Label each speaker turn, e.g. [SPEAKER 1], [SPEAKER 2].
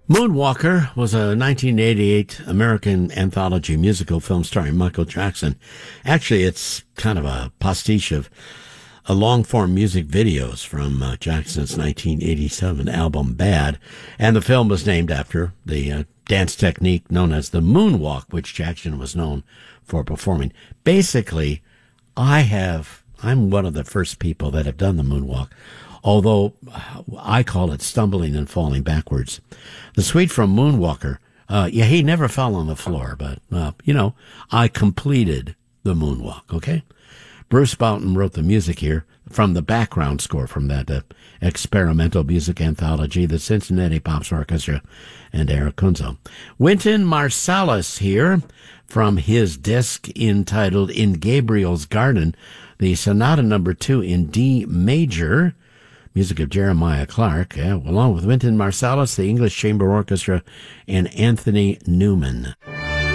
[SPEAKER 1] Moonwalker was a 1988 American anthology musical film starring Michael Jackson. Actually, it's kind of a pastiche of a long-form music videos from Jackson's 1987 album Bad, and the film was named after the dance technique known as the moonwalk, which Jackson was known for performing. Basically, I'm one of the first people that have done the moonwalk, although I call it stumbling and falling backwards. The suite from Moonwalker, he never fell on the floor, but, I completed the moonwalk, okay? Bruce Boughton wrote the music here from the background score from that experimental music anthology, the Cincinnati Pops Orchestra and Eric Kunzel. Wynton Marsalis here from his disc entitled In Gabriel's Garden, the Sonata No. 2 in D major, music of Jeremiah Clark, along with Wynton Marsalis, the English Chamber Orchestra, and Anthony Newman.